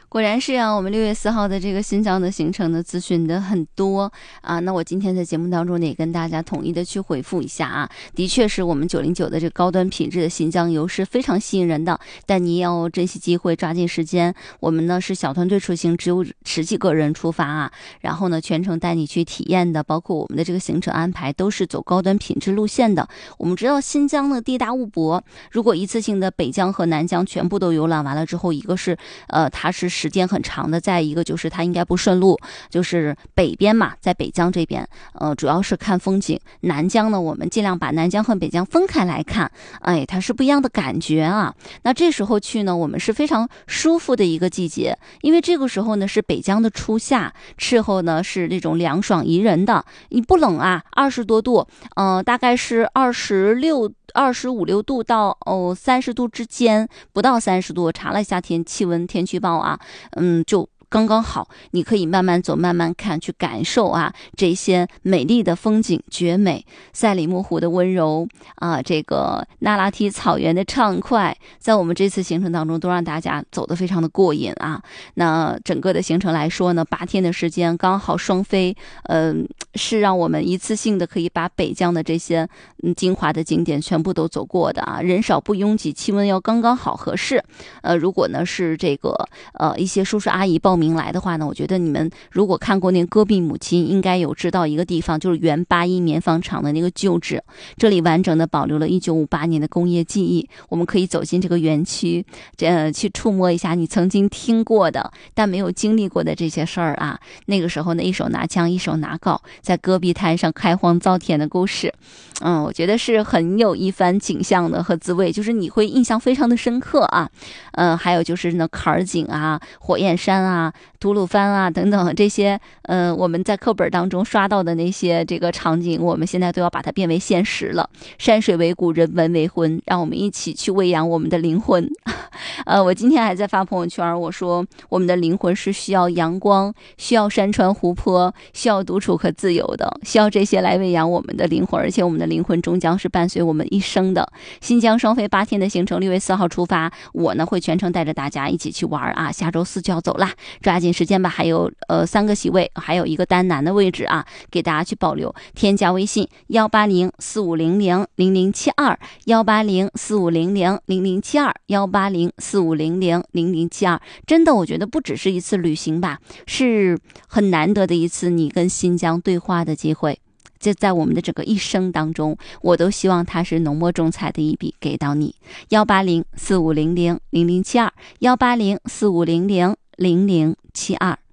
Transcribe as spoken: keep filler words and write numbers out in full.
果然是啊，我们六月四号的这个新疆的行程的资讯的很多啊。那我今天在节目当中呢，也跟大家统一的去回复一下啊。的确是我们九零九的这个高端品质的新疆游是非常吸引人的，但你也要珍惜机会，抓紧时间。我们呢是小团队出行，只有十几个人出发啊，然后呢全程带你去体验的，包括我们的这个行程安排都是走高端品质路线的。我们知道新疆呢地大物博，如果一次性的北疆和南疆全部都游览完了之后，一个是呃它是时间很长的，再一个就是它应该不顺路，就是北边嘛，在北疆这边，呃，主要是看风景。南疆呢，我们尽量把南疆和北疆分开来看，哎，它是不一样的感觉啊。那这时候去呢，我们是非常舒服的一个季节，因为这个时候呢是北疆的初夏，气候呢是那种凉爽宜人的，你不冷啊，二十多度，呃，大概是二十六。二十五六度到哦三十度之间，不到三十度。我查了一下天气温天气报啊，嗯，就刚刚好，你可以慢慢走，慢慢看，去感受啊这些美丽的风景，绝美。赛里木湖的温柔啊，这个那拉提草原的畅快，在我们这次行程当中都让大家走得非常的过瘾啊。那整个的行程来说呢，八天的时间刚好双飞，嗯、呃，是让我们一次性的可以把北疆的这些嗯精华的景点全部都走过的啊，人少不拥挤，气温要刚刚好合适。呃，如果呢是这个呃一些叔叔阿姨报名来的话呢，我觉得你们如果看过那戈壁母亲，应该有知道一个地方，就是原八一棉纺厂的那个旧址，这里完整的保留了一九五八年的工业记忆。我们可以走进这个园区，这去触摸一下你曾经听过的但没有经历过的这些事儿啊。那个时候呢，一手拿枪一手拿镐，在戈壁滩上开荒造田的故事，嗯，我觉得是很有一番景象的和滋味，就是你会印象非常的深刻啊。嗯，还有就是呢，坎儿井啊、火焰山啊、吐鲁番啊等等这些，嗯，我们在课本当中刷到的那些这个场景，我们现在都要把它变为现实了。山水为骨，人文为魂，让我们一起去喂养我们的灵魂。呃，我今天还在发朋友圈，我说我们的灵魂是需要阳光，需要山川湖泊，需要独处和自由的，需要这些来喂养我们的灵魂，而且我们的灵魂终将是伴随我们一生的。新疆双飞八天的行程，六月四号出发，我呢会全程带着大家一起去玩啊，下周四就要走啦，抓紧时间吧，还有呃三个席位，还有一个单男的位置啊，给大家去保留。添加微信幺八零四五零零零零七二幺八零四五零零零零七二幺八零四五零零零零七二。真的，我觉得不只是一次旅行吧，是很难得的一次你跟新疆对话的机会。这在我们的整个一生当中，我都希望它是浓墨重彩的一笔给到你。幺八零四五零零零零七二幺八零四五零零零零七二。